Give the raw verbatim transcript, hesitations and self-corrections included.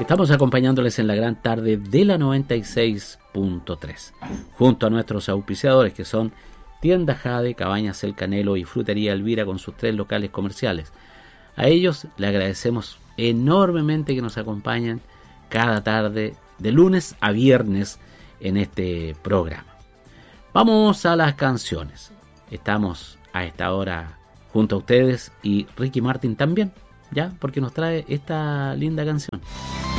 Estamos acompañándoles en la gran tarde de la noventa y seis punto tres, junto a nuestros auspiciadores que son Tienda Jade, Cabañas El Canelo y Frutería Elvira con sus tres locales comerciales. A ellos le agradecemos enormemente que nos acompañen cada tarde de lunes a viernes en este programa. Vamos a las canciones. Estamos a esta hora junto a ustedes y Ricky Martin también, ¿ya? Porque nos trae esta linda canción.